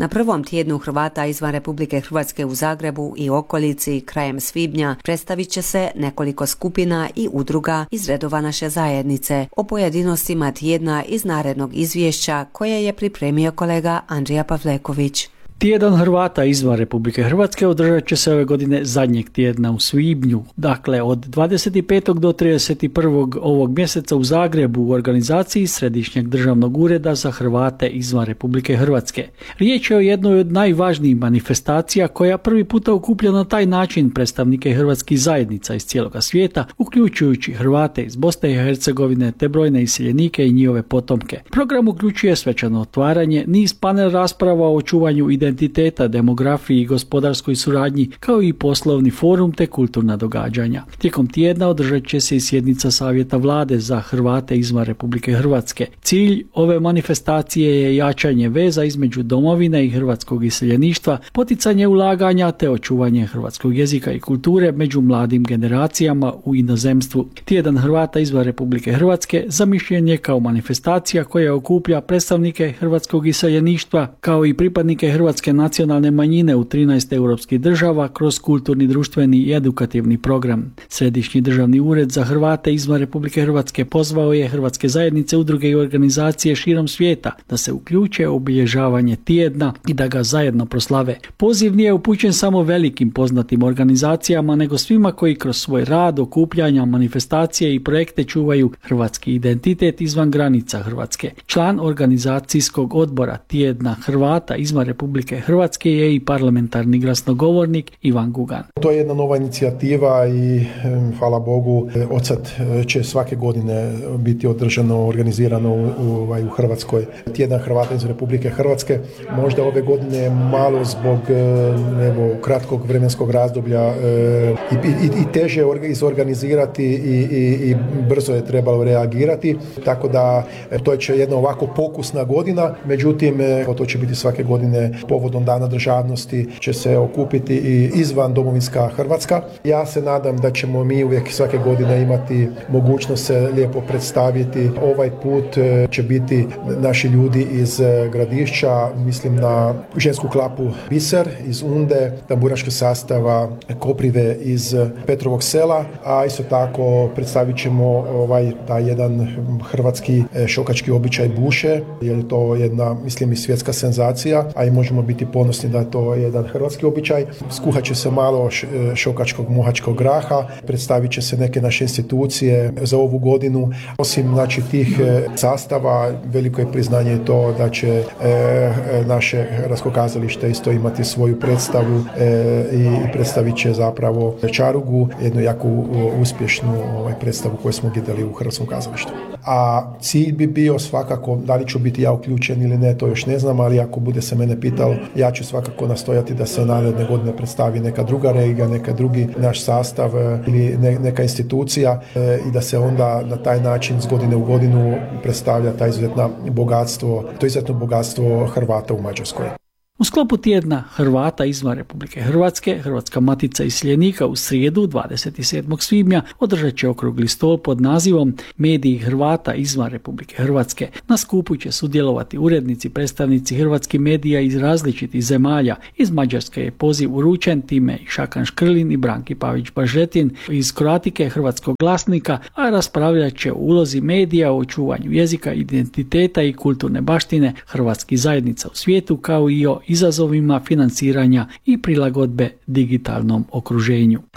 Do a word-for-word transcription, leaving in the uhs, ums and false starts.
Na prvom tjednu Hrvata izvan Republike Hrvatske u Zagrebu i okolici krajem svibnja predstavit će se nekoliko skupina i udruga iz redova naše zajednice. O pojedinostima tjedna iz narednog izvješća koje je pripremio kolega Andrija Pavleković. Tjedan Hrvata izvan Republike Hrvatske održat će se ove godine zadnjeg tjedna u svibnju, dakle od dvadeset petog do trideset prvog ovog mjeseca u Zagrebu u organizaciji Središnjeg državnog ureda za Hrvate izvan Republike Hrvatske. Riječ je o jednoj od najvažnijih manifestacija koja prvi puta okuplja na taj način predstavnike hrvatskih zajednica iz cijeloga svijeta, uključujući Hrvate iz Bosne i Hercegovine te brojne iseljenike i njihove potomke. Program uključuje svečano otvaranje, niz panel rasprava o očuvanju identiteta identiteta, demografiji i gospodarskoj suradnji, kao i poslovni forum te kulturna događanja. Tijekom tjedna održat će se i sjednica Savjeta vlade za Hrvate izvan Republike Hrvatske. Cilj ove manifestacije je jačanje veza između domovine i hrvatskog iseljeništva, poticanje ulaganja te očuvanje hrvatskog jezika i kulture među mladim generacijama u inozemstvu. Tjedan Hrvata izvan Republike Hrvatske zamišljen je kao manifestacija koja okuplja predstavnike hrvatskog iseljeništva kao i pripadnike hrvatske nacionalne manjine u trinaest europskih država kroz kulturni, društveni i edukativni program. Središnji državni ured za Hrvate izvan Republike Hrvatske pozvao je hrvatske zajednice, udruge i organizacije širom svijeta da se uključe u obilježavanje tjedna i da ga zajedno proslave. Poziv nije upućen samo velikim poznatim organizacijama, nego svima koji kroz svoj rad, okupljanja, manifestacije i projekte čuvaju hrvatski identitet izvan granica Hrvatske. Član organizacijskog odbora tjedna Hrvata izvan Republike Hrvatske je i parlamentarni glasnogovornik Ivan Gugan. To je jedna nova inicijativa i hvala Bogu od sad će svake godine biti održano, organizirano u, u, u Hrvatskoj tjedan Hrvata iz Republike Hrvatske. Možda ove godine malo zbog evo, kratkog vremenskog razdoblja i, i, i teže izorganizirati i, i, i brzo je trebalo reagirati, tako da to će jedna ovako pokusna godina, međutim to će biti svake godine povodom Dana državnosti će se okupiti i izvan domovinska Hrvatska. Ja se nadam da ćemo mi uvijek svake godine imati mogućnost se lijepo predstaviti. Ovaj put će biti naši ljudi iz Gradišća, mislim na žensku klapu Biser iz Unde, tamburaškog sastava Koprive iz Petrovog sela, a isto tako predstavit ćemo ovaj taj jedan hrvatski šokački običaj buše, jer je to jedna, mislim, i svjetska senzacija, a i možemo biti ponosni da je to jedan hrvatski običaj. Skuhat će se malo šokačkog muhačkog graha, predstavit će se neke naše institucije za ovu godinu. Osim znači tih sastava, veliko je priznanje to da će e, naše Hrvatsko kazalište isto imati svoju predstavu e, i predstavit će zapravo Čarugu, jednu jako uspješnu ovaj, predstavu koju smo gledali u Hrvatskom kazalištu. A cilj bi bio svakako, da li ću biti ja uključen ili ne, to još ne znam, ali ako bude se mene pitalo, ja ću svakako nastojati da se naredne godine predstavi neka druga regija, neka drugi naš sastav ili ne, neka institucija e, i da se onda na taj način s godine u godinu predstavlja taj izuzetno bogatstvo, to izuzetno bogatstvo Hrvata u Mađarskoj. U sklopu tjedna Hrvata izvan Republike Hrvatske, Hrvatska matica iseljenika u srijedu dvadeset sedmog svibnja održat će okrugli stol pod nazivom Mediji Hrvata izvan Republike Hrvatske. Na skupu će sudjelovati urednici, predstavnici hrvatskih medija iz različitih zemalja. Iz Mađarske je poziv uručen, time i Šakan Škrlin i Branki Pavić-Bažetin, iz Kroatike Hrvatskog glasnika, a raspravljat će o ulozi medija, o očuvanju jezika, identiteta i kulturne baštine hrvatskih zajednica u svijetu, kao i o izazovima financiranja i prilagodbe digitalnom okruženju.